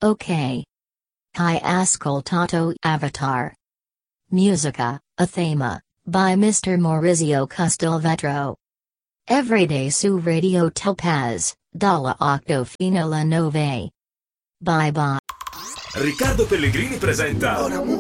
Ok. Hai ascoltato Avatar. Musica, a thema, by Mr. Maurizio Castelvetro. Everyday su Radio Topaz, dalla 8 fino alla 9. Bye bye. Riccardo Pellegrini presenta